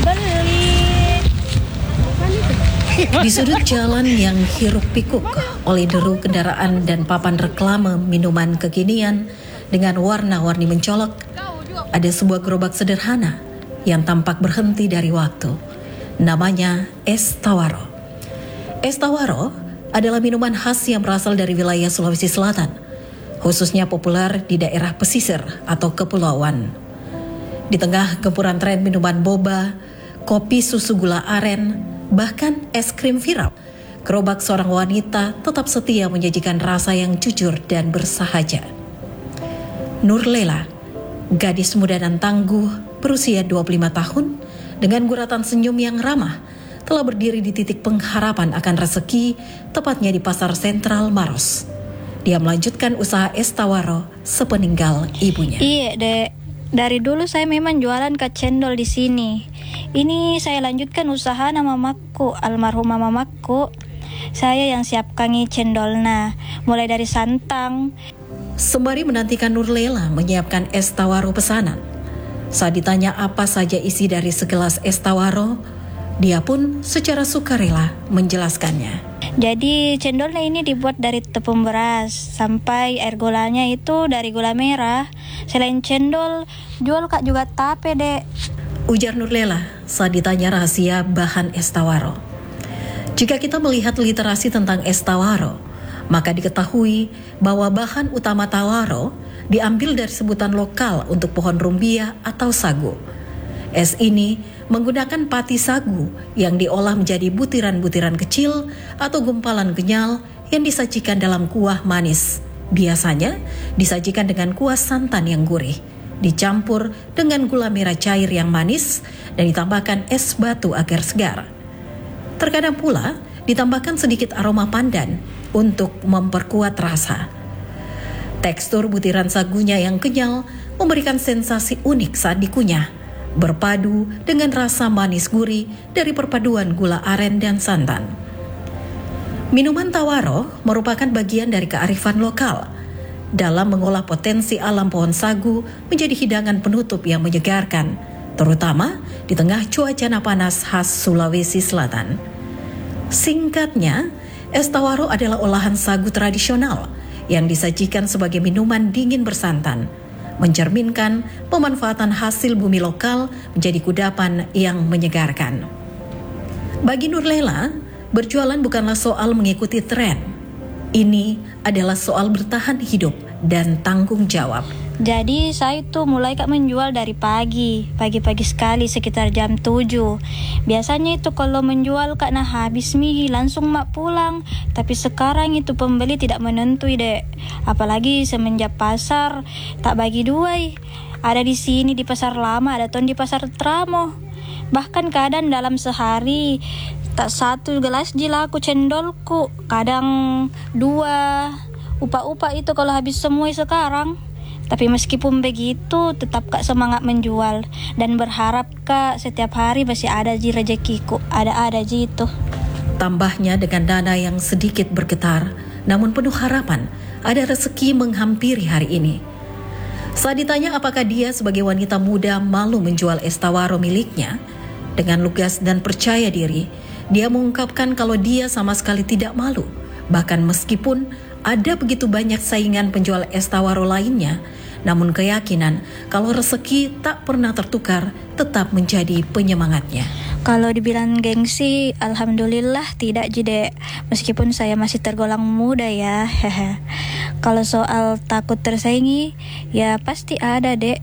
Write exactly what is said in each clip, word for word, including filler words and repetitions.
beli. Di sudut jalan yang hiruk pikuk oleh deru kendaraan dan papan reklame minuman kekinian dengan warna-warni mencolok, ada sebuah gerobak sederhana yang tampak berhenti dari waktu. Namanya Es Tawaro. Es Tawaro adalah minuman khas yang berasal dari wilayah Sulawesi Selatan, khususnya populer di daerah pesisir atau kepulauan. Di tengah gempuran tren minuman boba, kopi susu gula aren, bahkan es krim viral, gerobak seorang wanita tetap setia menyajikan rasa yang jujur dan bersahaja. Nurlela, gadis muda dan tangguh berusia dua puluh lima tahun, dengan guratan senyum yang ramah, telah berdiri di titik pengharapan akan rezeki, tepatnya di Pasar Sentral Maros. Dia melanjutkan usaha Es Tawaro sepeninggal ibunya. Iya, Dek. Dari dulu saya memang jualan kak cendol di sini. Ini saya lanjutkan usaha nama mamaku, almarhumah mamaku. Saya yang siapkan cendolnya, mulai dari santang. Sembari menantikan Nurlela menyiapkan Es Tawaro pesanan, saat ditanya apa saja isi dari segelas Es Tawaro, dia pun secara sukarela menjelaskannya. Jadi cendolnya ini dibuat dari tepung beras, sampai air gulanya itu dari gula merah. Selain cendol, jual kak juga tape, Dek. Ujar Nurlela saat ditanya rahasia bahan Es Tawaro. Jika kita melihat literasi tentang Es Tawaro, maka diketahui bahwa bahan utama tawaro diambil dari sebutan lokal untuk pohon rumbia atau sagu. Es ini menggunakan pati sagu yang diolah menjadi butiran-butiran kecil atau gumpalan kenyal yang disajikan dalam kuah manis. Biasanya disajikan dengan kuah santan yang gurih, dicampur dengan gula merah cair yang manis dan ditambahkan es batu agar segar. Terkadang pula ditambahkan sedikit aroma pandan untuk memperkuat rasa. Tekstur butiran sagunya yang kenyal memberikan sensasi unik saat dikunyah, berpadu dengan rasa manis gurih dari perpaduan gula aren dan santan. Minuman tawaro merupakan bagian dari kearifan lokal dalam mengolah potensi alam pohon sagu menjadi hidangan penutup yang menyegarkan, terutama di tengah cuaca panas khas Sulawesi Selatan. Singkatnya, es tawaro adalah olahan sagu tradisional yang disajikan sebagai minuman dingin bersantan, mencerminkan pemanfaatan hasil bumi lokal menjadi kudapan yang menyegarkan. Bagi Nurlela, berjualan bukanlah soal mengikuti tren. Ini adalah soal bertahan hidup dan tanggung jawab. Jadi saya tuh mulai kak menjual dari pagi, pagi-pagi sekali sekitar jam tujuh. Biasanya itu kalau menjual kak nah habis mie langsung mak pulang. Tapi sekarang itu pembeli tidak menentui, Dek. Apalagi semenjak pasar tak bagi dua. Ada di sini di pasar lama, ada tuh di pasar Tramo. Bahkan kadang dalam sehari tak satu gelas jilaku cendolku, kadang dua. Upa-upa itu kalau habis semua sekarang. Tapi meskipun begitu, tetap kak semangat menjual dan berharap kak setiap hari masih ada ji rezekiku, ada-ada ji itu. Tambahnya dengan dana yang sedikit bergetar, namun penuh harapan, ada rezeki menghampiri hari ini. Saat ditanya apakah dia sebagai wanita muda malu menjual es tawaro miliknya, dengan lugas dan percaya diri, dia mengungkapkan kalau dia sama sekali tidak malu. Bahkan meskipun ada begitu banyak saingan penjual es tawaro lainnya, namun keyakinan kalau rezeki tak pernah tertukar tetap menjadi penyemangatnya. Kalau dibilang gengsi, alhamdulillah tidak jide. Meskipun saya masih tergolong muda ya. Kalau soal takut tersaingi, ya pasti ada, Dek.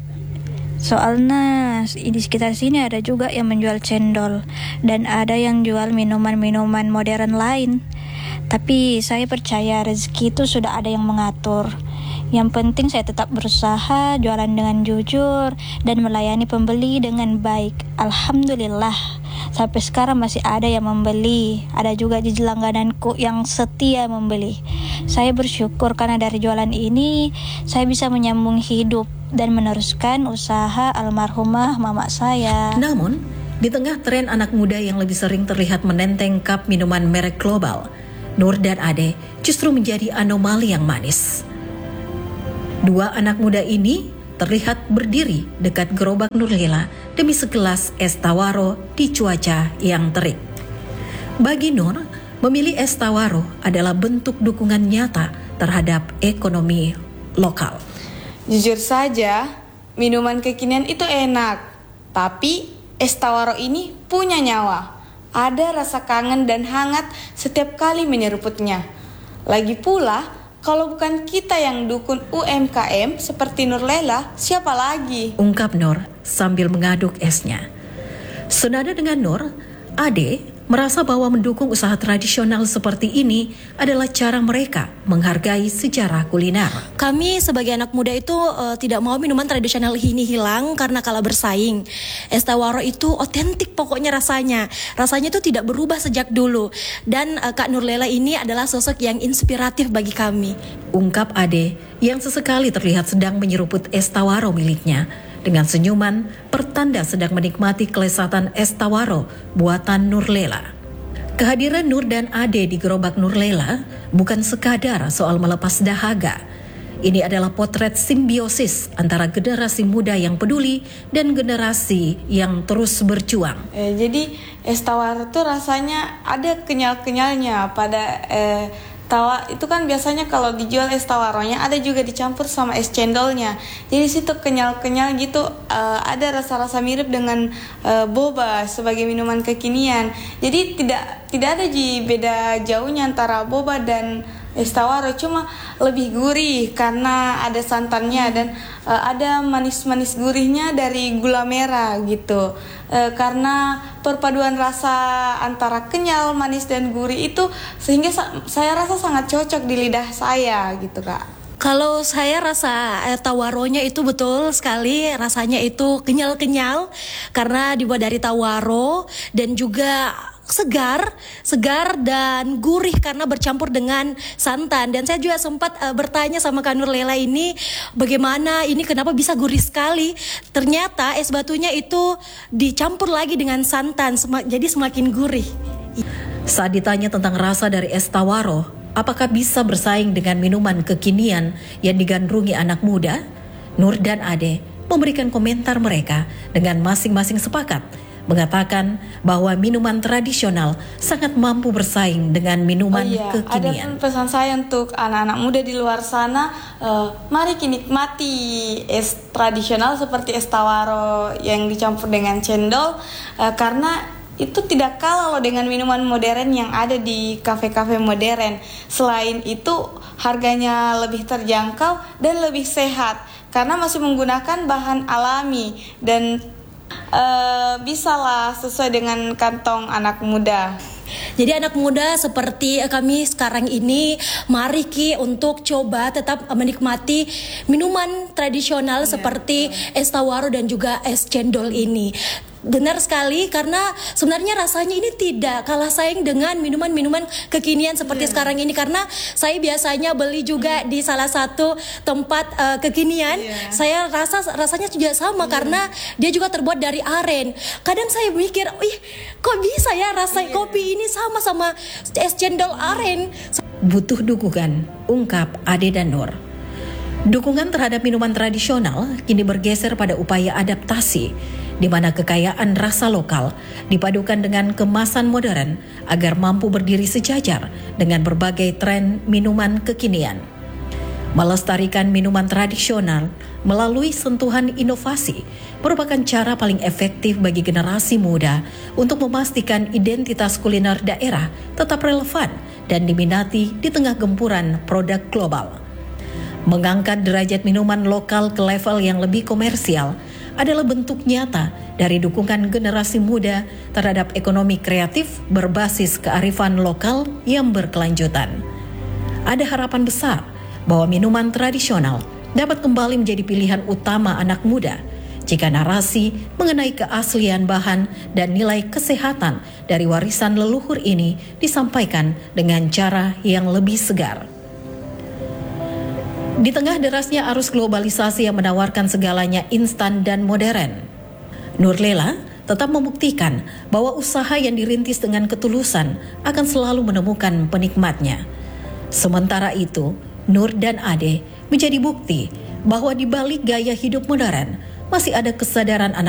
Soalnya di sekitar sini ada juga yang menjual cendol dan ada yang jual minuman-minuman modern lain. Tapi saya percaya rezeki itu sudah ada yang mengatur. Yang penting saya tetap berusaha, jualan dengan jujur, dan melayani pembeli dengan baik. Alhamdulillah, sampai sekarang masih ada yang membeli. Ada juga di langgananku yang setia membeli. Saya bersyukur karena dari jualan ini, saya bisa menyambung hidup dan meneruskan usaha almarhumah mama saya. Namun, di tengah tren anak muda yang lebih sering terlihat menenteng cup minuman merek global, Nur dan Ade justru menjadi anomali yang manis. Dua anak muda ini terlihat berdiri dekat gerobak Nurlela demi segelas es tawaro di cuaca yang terik. Bagi Nur, memilih es tawaro adalah bentuk dukungan nyata terhadap ekonomi lokal. Jujur saja, minuman kekinian itu enak, tapi es tawaro ini punya nyawa. Ada rasa kangen dan hangat setiap kali menyeruputnya. Lagi pula, kalau bukan kita yang dukun U M K M seperti Nurlela, siapa lagi? Ungkap Nur sambil mengaduk esnya. Senada dengan Nur, Ade merasa bahwa mendukung usaha tradisional seperti ini adalah cara mereka menghargai sejarah kuliner. Kami sebagai anak muda itu uh, tidak mau minuman tradisional ini hilang karena kalah bersaing. Es tawaro itu otentik pokoknya rasanya. Rasanya itu tidak berubah sejak dulu. Dan uh, Kak Nurlela ini adalah sosok yang inspiratif bagi kami. Ungkap Ade yang sesekali terlihat sedang menyeruput es tawaro miliknya. Dengan senyuman, pertanda sedang menikmati kelezatan es tawaro buatan Nurlela. Kehadiran Nur dan Ade di gerobak Nurlela bukan sekadar soal melepas dahaga. Ini adalah potret simbiosis antara generasi muda yang peduli dan generasi yang terus berjuang. Eh, jadi es tawar itu rasanya ada kenyal-kenyalnya pada eh, tawa itu kan biasanya kalau dijual es tawaronya ada juga dicampur sama es cendolnya. Jadi situ kenyal-kenyal gitu, uh, ada rasa-rasa mirip dengan uh, boba sebagai minuman kekinian. Jadi tidak tidak ada ji beda jauhnya antara boba dan es tawaro, cuma lebih gurih karena ada santannya dan uh, ada manis-manis gurihnya dari gula merah gitu. Uh, karena perpaduan rasa antara kenyal, manis dan gurih itu sehingga sa- saya rasa sangat cocok di lidah saya gitu Kak. Kalau saya rasa eh, tawaronya itu betul sekali, rasanya itu kenyal-kenyal karena dibuat dari tawaro dan juga segar, segar dan gurih karena bercampur dengan santan. Dan saya juga sempat uh, bertanya sama Kak Nurlela ini, bagaimana ini kenapa bisa gurih sekali? Ternyata es batunya itu dicampur lagi dengan santan, sem- jadi semakin gurih. Saat ditanya tentang rasa dari es tawaro, apakah bisa bersaing dengan minuman kekinian yang digandrungi anak muda? Nur dan Ade memberikan komentar mereka dengan masing-masing sepakat mengatakan bahwa minuman tradisional sangat mampu bersaing dengan minuman oh iya, kekinian. Ada pesan saya untuk anak-anak muda di luar sana, uh, mari nikmati es tradisional seperti es tawaro yang dicampur dengan cendol, uh, karena itu tidak kalah loh dengan minuman modern yang ada di kafe-kafe modern. Selain itu harganya lebih terjangkau dan lebih sehat karena masih menggunakan bahan alami dan Uh, bisalah sesuai dengan kantong anak muda. Jadi anak muda seperti kami sekarang ini, mari Ki untuk coba tetap menikmati minuman tradisional yeah. seperti es tawaro dan juga es cendol ini. Benar sekali karena sebenarnya rasanya ini tidak kalah saing dengan minuman-minuman kekinian seperti yeah. sekarang ini, karena saya biasanya beli juga mm. di salah satu tempat uh, kekinian. Yeah. Saya rasa rasanya juga sama yeah. karena dia juga terbuat dari aren. Kadang saya mikir, ih kok bisa ya rasa yeah. kopi ini sama sama es cendol aren. Butuh dukungan, ungkap Ade dan Nur. Dukungan terhadap minuman tradisional kini bergeser pada upaya adaptasi, di mana kekayaan rasa lokal dipadukan dengan kemasan modern agar mampu berdiri sejajar dengan berbagai tren minuman kekinian. Melestarikan minuman tradisional melalui sentuhan inovasi merupakan cara paling efektif bagi generasi muda untuk memastikan identitas kuliner daerah tetap relevan dan diminati di tengah gempuran produk global. Mengangkat derajat minuman lokal ke level yang lebih komersial adalah bentuk nyata dari dukungan generasi muda terhadap ekonomi kreatif berbasis kearifan lokal yang berkelanjutan. Ada harapan besar bahwa minuman tradisional dapat kembali menjadi pilihan utama anak muda jika narasi mengenai keaslian bahan dan nilai kesehatan dari warisan leluhur ini disampaikan dengan cara yang lebih segar. Di tengah derasnya arus globalisasi yang menawarkan segalanya instan dan modern, Nurlela tetap membuktikan bahwa usaha yang dirintis dengan ketulusan akan selalu menemukan penikmatnya. Sementara itu, Nur dan Ade menjadi bukti bahwa di balik gaya hidup modern masih ada kesadaran anak